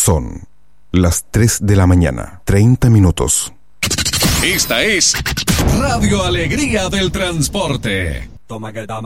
Son las 3 de la mañana, 30 minutos. Esta es Radio Alegría del Transporte.